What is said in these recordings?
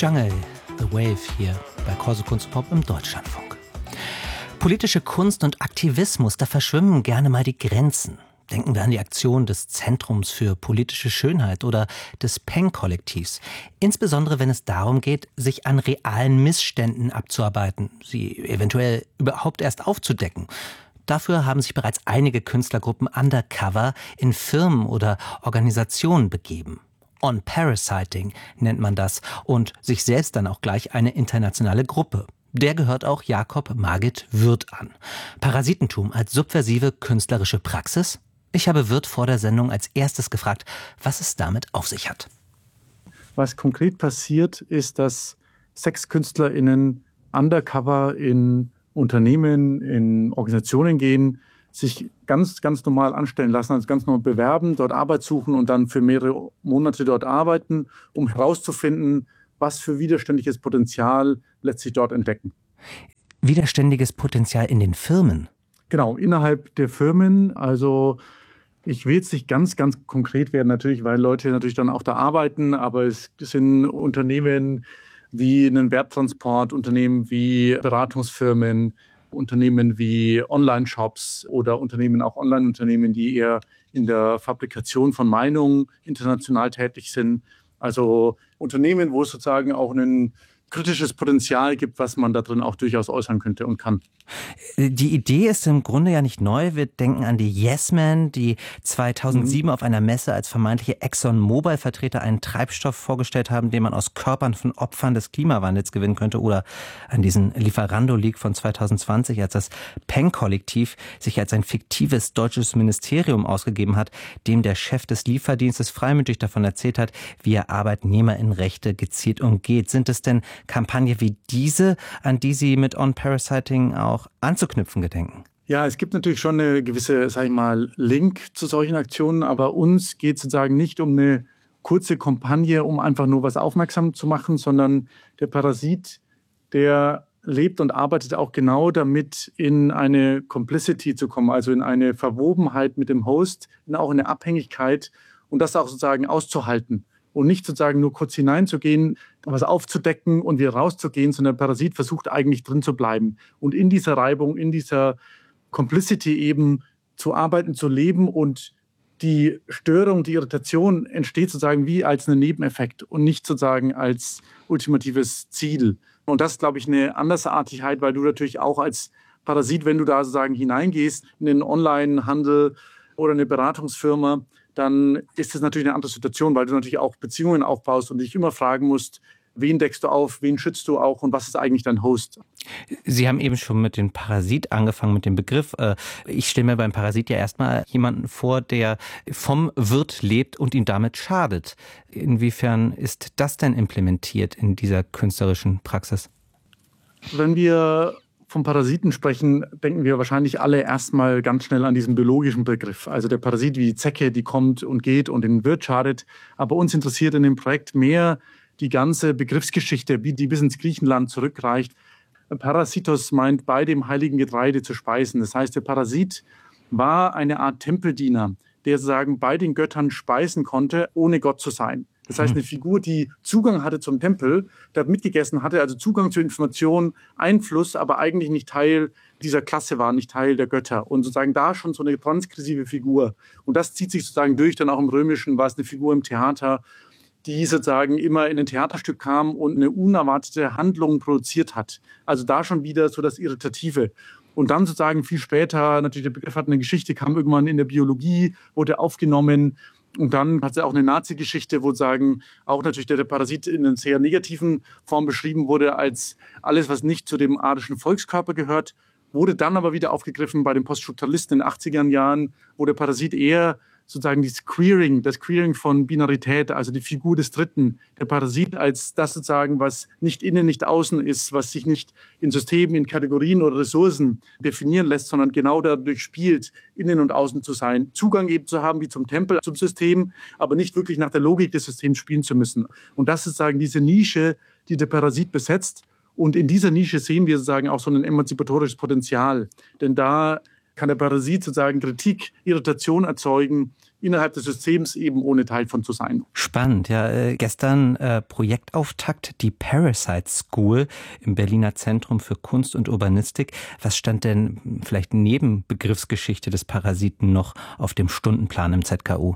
Jungle, The Wave hier bei Corso Kunst und Pop im Deutschlandfunk. Politische Kunst und Aktivismus, da verschwimmen gerne mal die Grenzen. Denken wir an die Aktion des Zentrums für politische Schönheit oder des Peng-Kollektivs. Insbesondere wenn es darum geht, sich an realen Missständen abzuarbeiten, sie eventuell überhaupt erst aufzudecken. Dafür haben sich bereits einige Künstlergruppen undercover in Firmen oder Organisationen begeben. On-Parasiting nennt man das und sich selbst dann auch gleich eine internationale Gruppe. Der gehört auch Jakob Margit Wirth an. Parasitentum als subversive künstlerische Praxis? Ich habe Wirth vor der Sendung als erstes gefragt, was es damit auf sich hat. Was konkret passiert, ist, dass SexkünstlerInnen undercover in Unternehmen, in Organisationen gehen, sich ganz normal anstellen lassen, also ganz normal bewerben, dort Arbeit suchen und dann für mehrere Monate dort arbeiten, um herauszufinden, was für widerständiges Potenzial letztlich dort entdecken. Widerständiges Potenzial in den Firmen? Genau, innerhalb der Firmen. Also ich will jetzt nicht ganz konkret werden natürlich, weil Leute natürlich dann auch da arbeiten, aber es sind Unternehmen wie einen Werttransport, Unternehmen wie Beratungsfirmen, Unternehmen wie Online-Shops oder Unternehmen, auch Online-Unternehmen, die eher in der Fabrikation von Meinungen international tätig sind. Also Unternehmen, wo es sozusagen auch ein kritisches Potenzial gibt, was man da drin auch durchaus äußern könnte und kann. Die Idee ist im Grunde ja nicht neu. Wir denken an die Yes Men, die 2007 auf einer Messe als vermeintliche ExxonMobil-Vertreter einen Treibstoff vorgestellt haben, den man aus Körpern von Opfern des Klimawandels gewinnen könnte. Oder an diesen Lieferando-Leak von 2020, als das Peng-Kollektiv sich als ein fiktives deutsches Ministerium ausgegeben hat, dem der Chef des Lieferdienstes freimütig davon erzählt hat, wie er ArbeitnehmerInnenrechte gezielt umgeht. Sind es denn Kampagne wie diese, an die Sie mit On-Parasiting auch anzuknüpfen gedenken? Ja, es gibt natürlich schon eine gewisse, sag ich mal, Link zu solchen Aktionen, aber uns geht es sozusagen nicht um eine kurze Kampagne, um einfach nur was aufmerksam zu machen, sondern der Parasit, der lebt und arbeitet auch genau damit, in eine Complicity zu kommen, also in eine Verwobenheit mit dem Host, auch in eine Abhängigkeit und das auch sozusagen auszuhalten. Und nicht sozusagen nur kurz hineinzugehen, was aufzudecken und wieder rauszugehen, sondern der Parasit versucht eigentlich drin zu bleiben. Und in dieser Reibung, in dieser Complicity eben zu arbeiten, zu leben und die Störung, die Irritation entsteht sozusagen wie als ein Nebeneffekt und nicht sozusagen als ultimatives Ziel. Und das ist, glaube ich, eine Andersartigkeit, weil du natürlich auch als Parasit, wenn du da sozusagen hineingehst in den Onlinehandel oder eine Beratungsfirma, dann ist das natürlich eine andere Situation, weil du natürlich auch Beziehungen aufbaust und dich immer fragen musst, wen deckst du auf, wen schützt du auch und was ist eigentlich dein Host? Sie haben eben schon mit dem Parasit angefangen, mit dem Begriff. Ich stelle mir beim Parasit ja erstmal jemanden vor, der vom Wirt lebt und ihm damit schadet. Inwiefern ist das denn implementiert in dieser künstlerischen Praxis? Wenn wir vom Parasiten sprechen, denken wir wahrscheinlich alle erstmal ganz schnell an diesen biologischen Begriff. Also der Parasit wie die Zecke, die kommt und geht und den Wirt schadet. Aber uns interessiert in dem Projekt mehr die ganze Begriffsgeschichte, wie die bis ins Griechenland zurückreicht. Parasitos meint, bei dem heiligen Getreide zu speisen. Das heißt, der Parasit war eine Art Tempeldiener, der sozusagen bei den Göttern speisen konnte, ohne Gott zu sein. Das heißt, eine Figur, die Zugang hatte zum Tempel, der mitgegessen hatte, also Zugang zu Informationen, Einfluss, aber eigentlich nicht Teil dieser Klasse war, nicht Teil der Götter. Und sozusagen da schon so eine transgressive Figur. Und das zieht sich sozusagen durch, dann auch im Römischen war es eine Figur im Theater, die sozusagen immer in ein Theaterstück kam und eine unerwartete Handlung produziert hat. Also da schon wieder so das Irritative. Und dann sozusagen viel später, natürlich der Begriff hat eine Geschichte, kam irgendwann in der Biologie, wurde aufgenommen. Und dann hat es auch eine Nazi-Geschichte, wo sagen auch natürlich der Parasit in einer sehr negativen Form beschrieben wurde, als alles, was nicht zu dem arischen Volkskörper gehört, wurde dann aber wieder aufgegriffen bei den Poststrukturalisten in den 80er Jahren, wo der Parasit eher sozusagen das Queering von Binarität, also die Figur des Dritten, der Parasit als das sozusagen, was nicht innen, nicht außen ist, was sich nicht in Systemen, in Kategorien oder Ressourcen definieren lässt, sondern genau dadurch spielt, innen und außen zu sein, Zugang eben zu haben wie zum Tempel, zum System, aber nicht wirklich nach der Logik des Systems spielen zu müssen. Und das ist sozusagen diese Nische, die der Parasit besetzt. Und in dieser Nische sehen wir sozusagen auch so ein emanzipatorisches Potenzial. Denn da kann der Parasit sozusagen Kritik, Irritation erzeugen innerhalb des Systems eben ohne Teil von zu sein. Spannend, ja. Gestern Projektauftakt, die Parasite School im Berliner Zentrum für Kunst und Urbanistik. Was stand denn vielleicht neben Begriffsgeschichte des Parasiten noch auf dem Stundenplan im ZKU?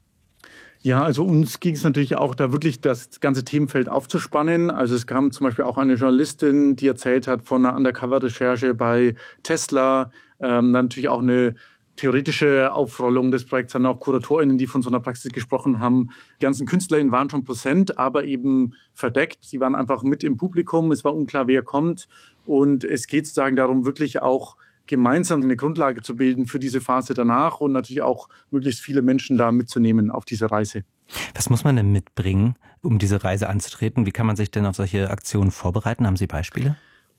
Ja, also uns ging es natürlich auch da wirklich das ganze Themenfeld aufzuspannen. Also es kam zum Beispiel auch eine Journalistin, die erzählt hat von einer Undercover-Recherche bei Tesla. Dann natürlich auch eine theoretische Aufrollung des Projekts, dann auch KuratorInnen, die von so einer Praxis gesprochen haben. Die ganzen KünstlerInnen waren schon präsent, aber eben verdeckt. Sie waren einfach mit im Publikum. Es war unklar, wer kommt. Und es geht sozusagen darum, wirklich auch gemeinsam eine Grundlage zu bilden für diese Phase danach und natürlich auch möglichst viele Menschen da mitzunehmen auf diese Reise. Was muss man denn mitbringen, um diese Reise anzutreten? Wie kann man sich denn auf solche Aktionen vorbereiten? Haben Sie Beispiele?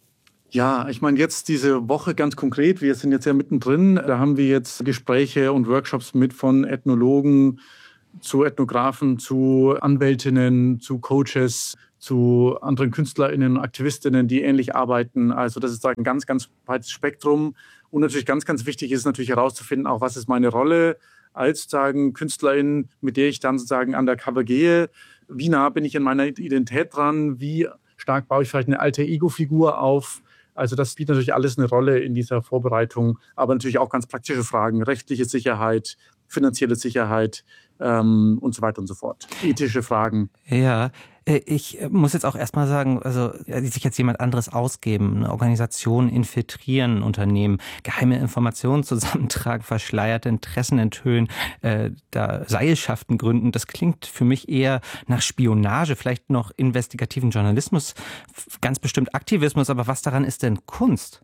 Ja, ich meine jetzt diese Woche ganz konkret, wir sind jetzt ja mittendrin, da haben wir jetzt Gespräche und Workshops mit von Ethnologen zu Ethnografen, zu Anwältinnen, zu Coaches, zu anderen KünstlerInnen und AktivistInnen, die ähnlich arbeiten. Also das ist ein ganz, ganz breites Spektrum. Und natürlich ganz, ganz wichtig ist natürlich herauszufinden, auch was ist meine Rolle als sozusagen KünstlerIn, mit der ich dann sozusagen undercover gehe. Wie nah bin ich in meiner Identität dran? Wie stark baue ich vielleicht eine Alter-Ego-Figur auf? Also das spielt natürlich alles eine Rolle in dieser Vorbereitung, aber natürlich auch ganz praktische Fragen, rechtliche Sicherheit, finanzielle Sicherheit und so weiter und so fort. Ethische Fragen. Ja, ich muss jetzt auch erstmal sagen, also sich jetzt jemand anderes ausgeben, eine Organisation infiltrieren, Unternehmen, geheime Informationen zusammentragen, verschleierte Interessen enthüllen, da Seilschaften gründen, das klingt für mich eher nach Spionage, vielleicht noch investigativen Journalismus, ganz bestimmt Aktivismus, aber was daran ist denn Kunst?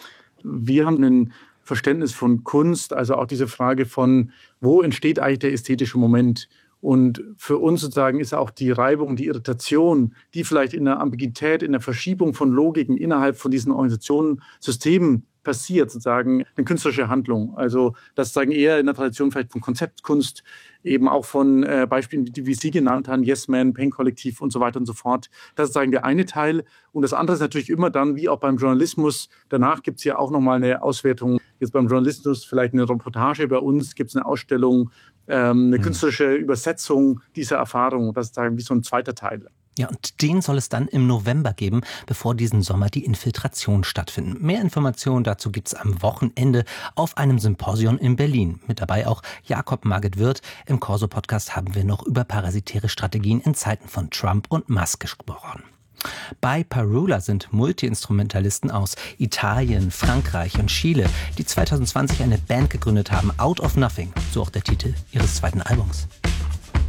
Wir haben ein Verständnis von Kunst, also auch diese Frage von, wo entsteht eigentlich der ästhetische Moment? Und für uns sozusagen ist auch die Reibung, die Irritation, die vielleicht in der Ambiguität, in der Verschiebung von Logiken innerhalb von diesen Organisationen, Systemen passiert, sozusagen eine künstlerische Handlung. Also das sozusagen eher in der Tradition vielleicht von Konzeptkunst, eben auch von Beispielen, die wie Sie genannt haben, Yes Man, Pen Kollektiv und so weiter und so fort. Das ist sozusagen der eine Teil. Und das andere ist natürlich immer dann, wie auch beim Journalismus, danach gibt es ja auch nochmal eine Auswertung. Jetzt beim Journalismus vielleicht eine Reportage, bei uns gibt es eine Ausstellung, eine künstlerische Übersetzung dieser Erfahrung. Das ist sozusagen wie so ein zweiter Teil. Ja, und den soll es dann im November geben, bevor diesen Sommer die Infiltrationen stattfinden. Mehr Informationen dazu gibt's am Wochenende auf einem Symposium in Berlin. Mit dabei auch Jakob Marget-Wirth. Im Corso-Podcast haben wir noch über parasitäre Strategien in Zeiten von Trump und Musk gesprochen. Bei Parula sind Multi-Instrumentalisten aus Italien, Frankreich und Chile, die 2020 eine Band gegründet haben, Out of Nothing, so auch der Titel ihres zweiten Albums.